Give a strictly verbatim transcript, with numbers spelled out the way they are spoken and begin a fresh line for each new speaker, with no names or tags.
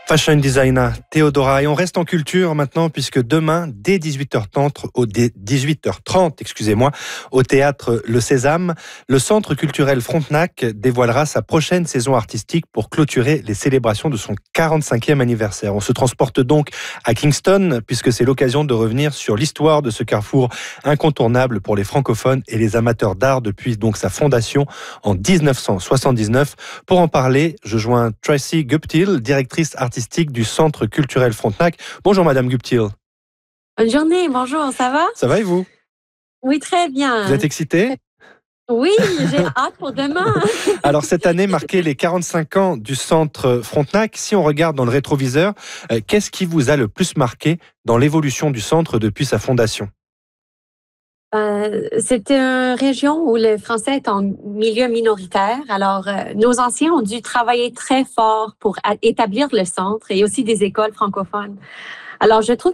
Fashion designer Théodora. Et on reste en culture maintenant puisque demain, dès dix-huit heures trente, au dix-huit heures trente, excusez-moi, au théâtre Le Sésame, le Centre culturel Frontenac dévoilera sa prochaine saison artistique pour clôturer les célébrations de son quarante-cinquième anniversaire. On se transporte donc à Kingston puisque c'est l'occasion de revenir sur l'histoire de ce carrefour incontournable pour les francophones et les amateurs d'art depuis donc sa fondation en dix-neuf cent soixante-dix-neuf. Pour en parler, je joins Tracy Guptill, directrice artistique du Centre culturel Frontenac. Bonjour Madame Guptill.
Bonne journée, bonjour, ça va?
Ça va et vous?
Oui, très bien.
Vous êtes excitée?
Oui, j'ai hâte pour demain.
Alors cette année marquait les quarante-cinq ans du Centre Frontenac. Si on regarde dans le rétroviseur, euh, qu'est-ce qui vous a le plus marqué dans l'évolution du centre depuis sa fondation?
Euh, c'est une région où le français est en milieu minoritaire. Alors, euh, nos anciens ont dû travailler très fort pour a- établir le centre et aussi des écoles francophones. Alors, je trouve